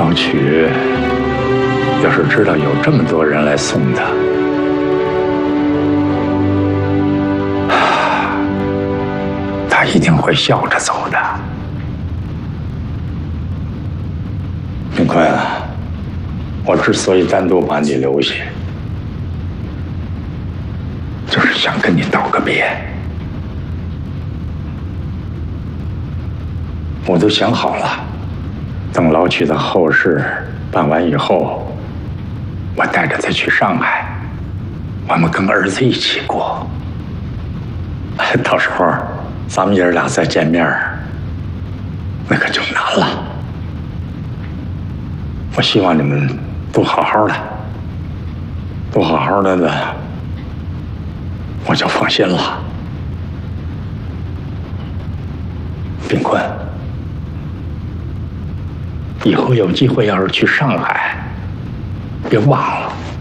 老曲要是知道有这么多人来送他，他一定会笑着走的。明坤啊，我之所以单独把你留下，就是想跟你道个别。我都想好了，等老曲的后事办完以后，我带着他去上海，我们跟儿子一起过。到时候咱们爷儿俩再见面，那可就难了。我希望你们都好好的，都好好的呢，我就放心了。炳坤，以后有机会要是去上海，别忘了